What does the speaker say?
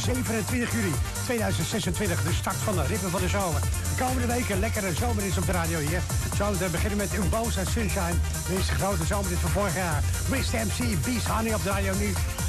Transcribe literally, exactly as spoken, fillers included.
zevenentwintig juli tweeduizend zesentwintig, de start van de ritme van de zomer. De komende weken lekkere zomer is op de radio hier. Zo te beginnen met Umboza Sunshine. De eerste grote zomer dit van vorig jaar. mister M C, Beast Honey op de radio nu.